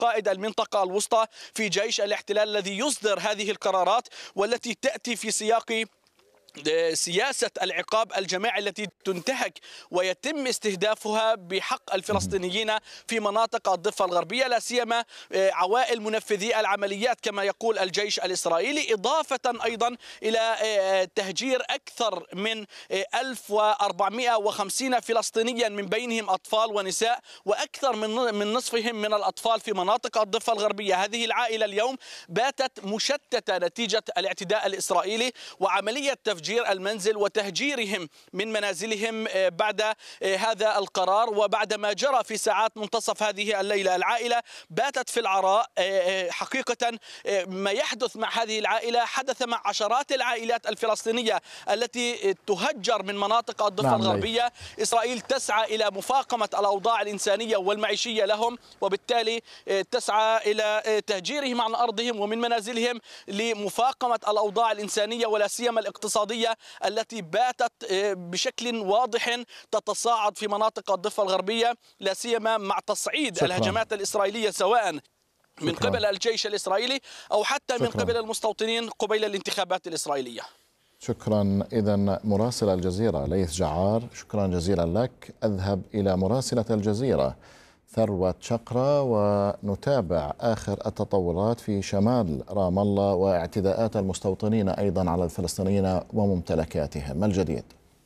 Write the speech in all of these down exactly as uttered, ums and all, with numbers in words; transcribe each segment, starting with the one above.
قائد المنطقة الوسطى في جيش الاحتلال الذي يصدر هذه القرارات، والتي تأتي في سياق سياسة العقاب الجماعي التي تنتهك ويتم استهدافها بحق الفلسطينيين في مناطق الضفة الغربية، لا سيما عوائل منفذي العمليات كما يقول الجيش الإسرائيلي، إضافة أيضا إلى تهجير أكثر من ألف وأربعمئة وخمسين فلسطينيا من بينهم أطفال ونساء، وأكثر من من نصفهم من الأطفال في مناطق الضفة الغربية. هذه العائلة اليوم باتت مشتتة نتيجة الاعتداء الإسرائيلي وعملية تفجير المنزل وتهجيرهم من منازلهم بعد هذا القرار. وبعد ما جرى في ساعات منتصف هذه الليلة، العائلة باتت في العراء. حقيقة ما يحدث مع هذه العائلة حدث مع عشرات العائلات الفلسطينية التي تهجر من مناطق الضفة نعم الغربية. لي. إسرائيل تسعى إلى مفاقمة الأوضاع الإنسانية والمعيشية لهم، وبالتالي تسعى إلى تهجيرهم عن أرضهم ومن منازلهم لمفاقمة الأوضاع الإنسانية ولا سيما الاقتصادية التي باتت بشكل واضح تتصاعد في مناطق الضفة الغربية، لا سيما مع تصعيد شكرا. الهجمات الإسرائيلية سواء من شكرا. قبل الجيش الإسرائيلي أو حتى شكرا. من قبل المستوطنين قبيل الانتخابات الإسرائيلية. شكرا. إذن مراسل الجزيرة ليث جعار، شكرا جزيلا لك. أذهب إلى مراسلة الجزيرة ثروة شقرة ونتابع آخر التطورات في شمال رام الله واعتداءات المستوطنين أيضا على الفلسطينيين وممتلكاتهم. ما الجديد؟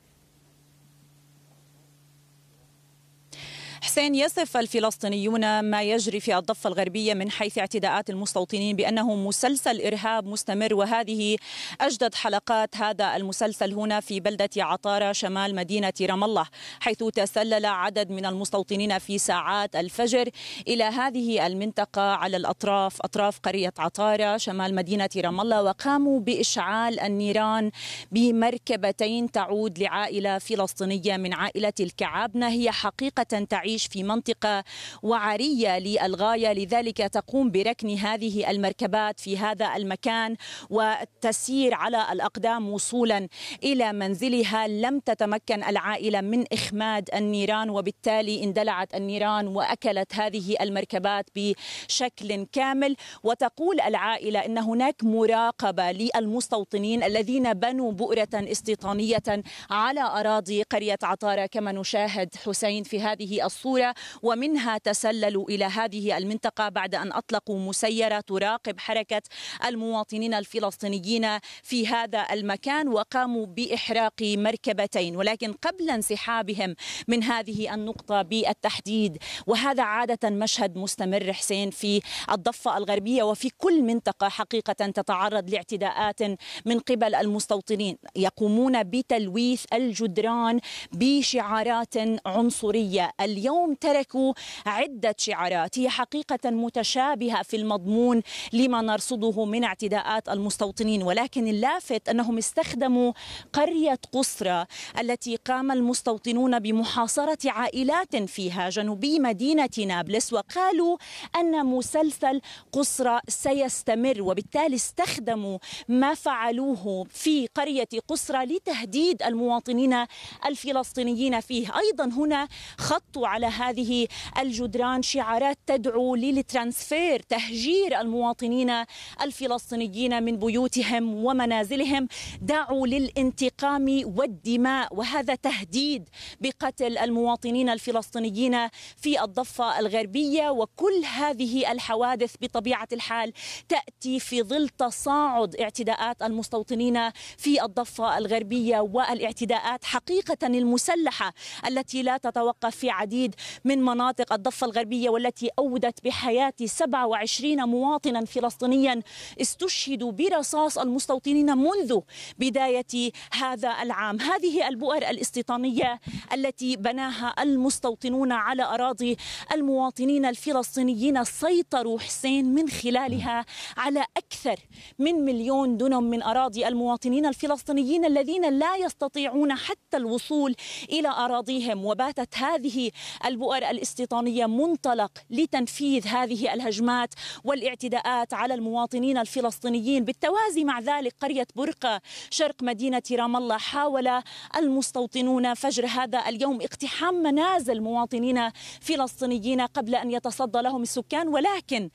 حسين، يصف الفلسطينيون ما يجري في الضفة الغربية من حيث اعتداءات المستوطنين بأنه مسلسل إرهاب مستمر، وهذه أجدد حلقات هذا المسلسل هنا في بلدة عطارة شمال مدينة رام الله، حيث تسلل عدد من المستوطنين في ساعات الفجر إلى هذه المنطقة على الأطراف أطراف قرية عطارة شمال مدينة رام الله، وقاموا بإشعال النيران بمركبتين تعود لعائلة فلسطينية من عائلة الكعابنة. هي حقيقة تعيش في منطقة وعرية للغاية، لذلك تقوم بركن هذه المركبات في هذا المكان وتسير على الأقدام وصولا إلى منزلها. لم تتمكن العائلة من إخماد النيران، وبالتالي اندلعت النيران وأكلت هذه المركبات بشكل كامل. وتقول العائلة إن هناك مراقبة للمستوطنين الذين بنوا بؤرة استيطانية على أراضي قرية عطارة كما نشاهد حسين في هذه الصورة، ومنها تسللوا إلى هذه المنطقة بعد أن أطلقوا مسيرة تراقب حركة المواطنين الفلسطينيين في هذا المكان، وقاموا بإحراق مركبتين. ولكن قبل انسحابهم من هذه النقطة بالتحديد، وهذا عادة مشهد مستمر حسين في الضفة الغربية وفي كل منطقة حقيقة تتعرض لاعتداءات من قبل المستوطنين، يقومون بتلويث الجدران بشعارات عنصرية. اليوم تركوا عدة شعارات هي حقيقة متشابهة في المضمون لما نرصده من اعتداءات المستوطنين، ولكن اللافت أنهم استخدموا قرية قصرى التي قام المستوطنون بمحاصرة عائلات فيها جنوبي مدينة نابلس، وقالوا أن مسلسل قصرى سيستمر، وبالتالي استخدموا ما فعلوه في قرية قصرى لتهديد المواطنين الفلسطينيين فيه. أيضا هنا خطوا على هذه الجدران شعارات تدعو للترانسفير، تهجير المواطنين الفلسطينيين من بيوتهم ومنازلهم، دعوا للانتقام والدماء، وهذا تهديد بقتل المواطنين الفلسطينيين في الضفة الغربية. وكل هذه الحوادث بطبيعة الحال تأتي في ظل تصاعد اعتداءات المستوطنين في الضفة الغربية والاعتداءات حقيقة المسلحة التي لا تتوقف في عديد من مناطق الضفة الغربية، والتي أودت بحياة سبعة وعشرين مواطنا فلسطينيا استشهدوا برصاص المستوطنين منذ بداية هذا العام. هذه البؤر الاستيطانية التي بناها المستوطنون على أراضي المواطنين الفلسطينيين سيطروا حسين من خلالها على أكثر من مليون دنم من أراضي المواطنين الفلسطينيين الذين لا يستطيعون حتى الوصول إلى أراضيهم. وباتت هذه البؤر الاستيطانية منطلق لتنفيذ هذه الهجمات والاعتداءات على المواطنين الفلسطينيين. بالتوازي مع ذلك قرية برقة شرق مدينة رام الله حاول المستوطنون فجر هذا اليوم اقتحام منازل مواطنين فلسطينيين قبل أن يتصدى لهم السكان، ولكن